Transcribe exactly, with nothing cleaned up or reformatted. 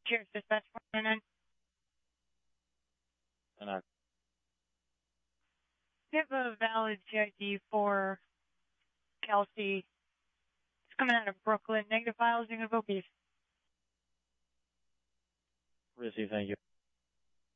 Cheers, dispatch four nine nine. And I, We have a valid C I D for Kelsey. It's coming out of Brooklyn. Negative files, you can vote beef. receive, thank you.